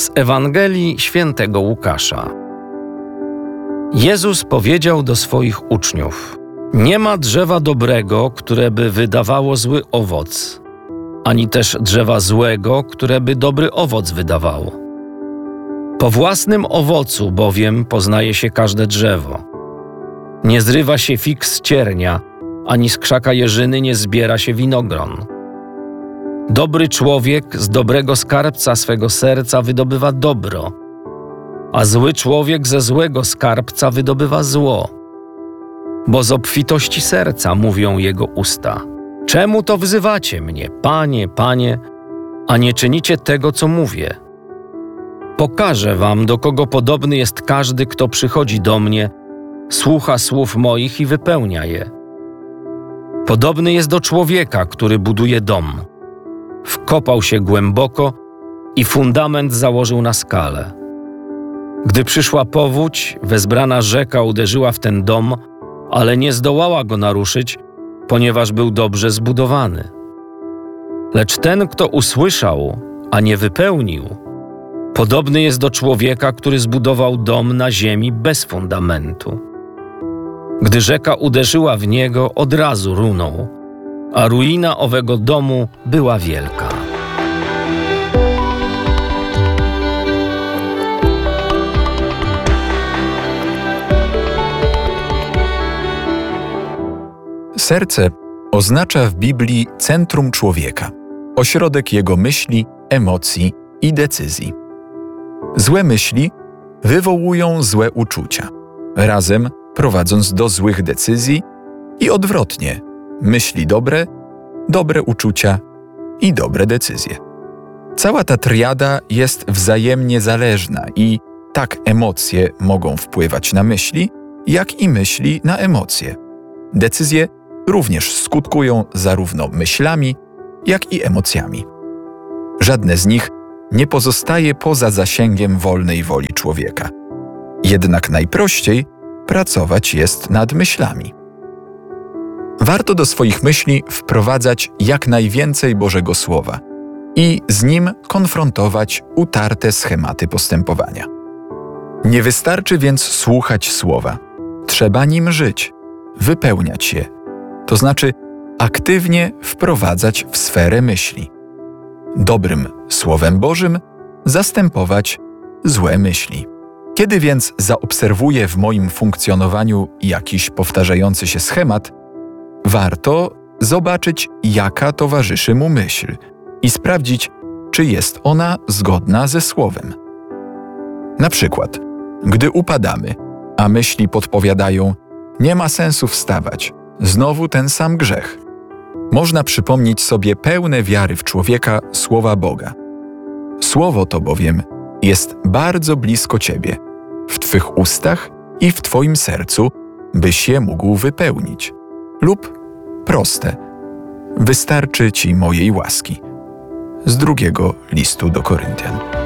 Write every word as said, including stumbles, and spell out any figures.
Z Ewangelii Świętego Łukasza. Jezus powiedział do swoich uczniów: nie ma drzewa dobrego, które by wydawało zły owoc, ani też drzewa złego, które by dobry owoc wydawało. Po własnym owocu bowiem poznaje się każde drzewo. Nie zrywa się fig z ciernia, ani z krzaka jeżyny nie zbiera się winogron. Dobry człowiek z dobrego skarbca swego serca wydobywa dobro, a zły człowiek ze złego skarbca wydobywa zło. Bo z obfitości serca mówią jego usta. Czemu to wzywacie mnie, Panie, Panie, a nie czynicie tego, co mówię? Pokażę wam, do kogo podobny jest każdy, kto przychodzi do mnie, słucha słów moich i wypełnia je. Podobny jest do człowieka, który buduje dom. Wkopał się głęboko i fundament założył na skale. Gdy przyszła powódź, wezbrana rzeka uderzyła w ten dom, ale nie zdołała go naruszyć, ponieważ był dobrze zbudowany. Lecz ten, kto usłyszał, a nie wypełnił, podobny jest do człowieka, który zbudował dom na ziemi bez fundamentu. Gdy rzeka uderzyła w niego, od razu runął, a ruina owego domu była wielka. Serce oznacza w Biblii centrum człowieka, ośrodek jego myśli, emocji i decyzji. Złe myśli wywołują złe uczucia, razem prowadząc do złych decyzji i odwrotnie, myśli dobre, dobre uczucia i dobre decyzje. Cała ta triada jest wzajemnie zależna i tak emocje mogą wpływać na myśli, jak i myśli na emocje. Decyzje również skutkują zarówno myślami, jak i emocjami. Żadne z nich nie pozostaje poza zasięgiem wolnej woli człowieka. Jednak najprościej pracować jest nad myślami. Warto do swoich myśli wprowadzać jak najwięcej Bożego Słowa i z nim konfrontować utarte schematy postępowania. Nie wystarczy więc słuchać Słowa. Trzeba nim żyć, wypełniać je, to znaczy aktywnie wprowadzać w sferę myśli. Dobrym Słowem Bożym zastępować złe myśli. Kiedy więc zaobserwuję w moim funkcjonowaniu jakiś powtarzający się schemat, warto zobaczyć, jaka towarzyszy mu myśl i sprawdzić, czy jest ona zgodna ze Słowem. Na przykład, gdy upadamy, a myśli podpowiadają: nie ma sensu wstawać, znowu ten sam grzech. Można przypomnieć sobie pełne wiary w człowieka słowa Boga. Słowo to bowiem jest bardzo blisko Ciebie, w Twych ustach i w Twoim sercu, byś je mógł wypełnić. Lub proste: wystarczy Ci mojej łaski. Z drugiego listu do Koryntian.